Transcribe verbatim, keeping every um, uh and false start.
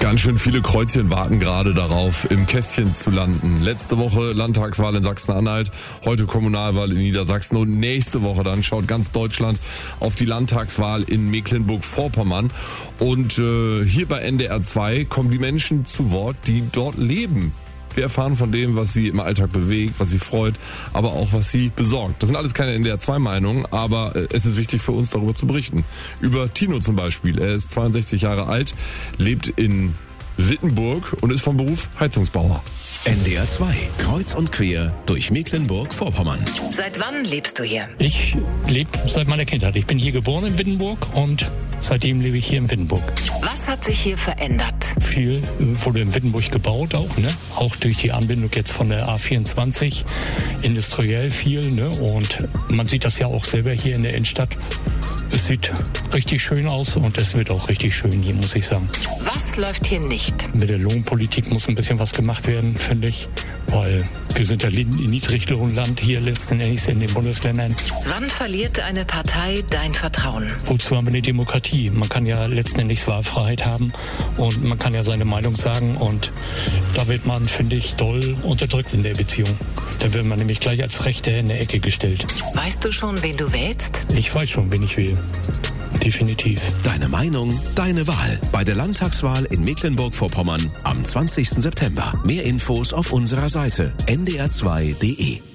Ganz schön viele Kreuzchen warten gerade darauf, im Kästchen zu landen. Letzte Woche Landtagswahl in Sachsen-Anhalt, heute Kommunalwahl in Niedersachsen und nächste Woche dann schaut ganz Deutschland auf die Landtagswahl in Mecklenburg-Vorpommern. Und äh, hier bei N D R zwei kommen die Menschen zu Wort, die dort leben. Wir erfahren von dem, was sie im Alltag bewegt, was sie freut, aber auch was sie besorgt. Das sind alles keine N D R zwei Meinungen, aber äh, es ist wichtig für uns, darüber zu berichten. Über Tino zum Beispiel. Er ist zweiundsechzig Jahre alt, lebt in Wittenburg und ist vom Beruf Heizungsbauer. N D R zwei, kreuz und quer durch Mecklenburg-Vorpommern. Seit wann lebst du hier? Ich lebe seit meiner Kindheit. Ich bin hier geboren in Wittenburg und seitdem lebe ich hier in Wittenburg. Was hat sich hier verändert? Viel wurde in Wittenburg gebaut auch, ne? Auch durch die Anbindung jetzt von der A vierundzwanzig. Industriell viel, ne? Und man sieht das ja auch selber hier in der Innenstadt. Es sieht richtig schön aus und es wird auch richtig schön hier, muss ich sagen. Was läuft hier nicht? Mit der Lohnpolitik muss ein bisschen was gemacht werden, finde ich. Weil wir sind ja ein Niedriglohnland hier letzten Endes in den Bundesländern. Wann verliert eine Partei dein Vertrauen? Wozu haben wir eine Demokratie? Man kann ja letzten Endes Wahlfreiheit haben und man kann ja seine Meinung sagen. Und da wird man, finde ich, doll unterdrückt in der Beziehung. Da wird man nämlich gleich als Rechter in der Ecke gestellt. Weißt du schon, wen du wählst? Ich weiß schon, wen ich wähle. Definitiv. Deine Meinung, deine Wahl. Bei der Landtagswahl in Mecklenburg-Vorpommern am zwanzigsten September. Mehr Infos auf unserer Seite n d r zwei punkt d e.